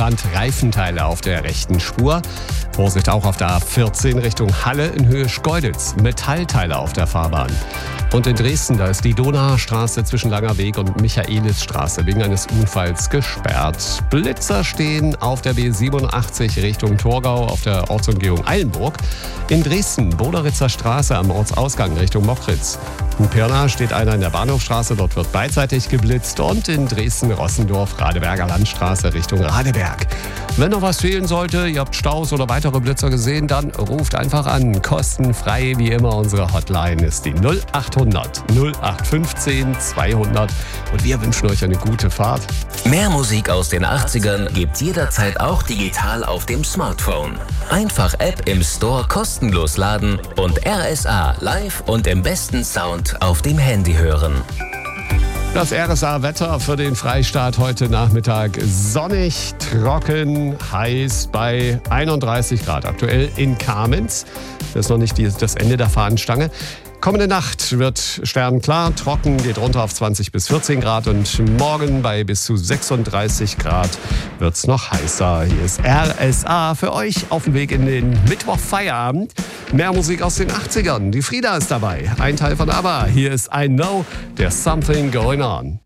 ambulant Reifenteile auf der rechten Spur. Vorsicht auch auf der A14 Richtung Halle in Höhe Schkeuditz. Metallteile auf der Fahrbahn. Und in Dresden, da ist die Donauer Straße zwischen Langer Weg und Michaelisstraße wegen eines Unfalls gesperrt. Blitzer stehen auf der B87 Richtung Torgau auf der Ortsumgehung Eilenburg. In Dresden, Boderitzer Straße am Ortsausgang Richtung Mockritz. In Pirna steht einer in der Bahnhofstraße, dort wird beidseitig geblitzt. Und in Dresden-Rossendorf, Radeberger Landstraße Richtung Radeberg. Wenn noch was fehlen sollte, ihr habt Staus oder weitere Blitzer gesehen, dann ruft einfach an. Kostenfrei wie immer. Unsere Hotline ist die 0800 0815 200 und wir wünschen euch eine gute Fahrt. Mehr Musik aus den 80ern gibt's jederzeit auch digital auf dem Smartphone. Einfach App im Store kostenlos laden und RSA live und im besten Sound auf dem Handy hören. Das RSA-Wetter für den Freistaat heute Nachmittag: sonnig, trocken, heiß bei 31 Grad. Aktuell in Kamenz. Das ist noch nicht das Ende der Fahnenstange. Kommende Nacht wird sternklar, trocken, geht runter auf 20 bis 14 Grad und morgen bei bis zu 36 Grad wird es noch heißer. Hier ist RSA für euch auf dem Weg in den Mittwochfeierabend. Mehr Musik aus den 80ern. Die Frieda ist dabei, ein Teil von ABBA. Hier ist I Know There's Something Going On.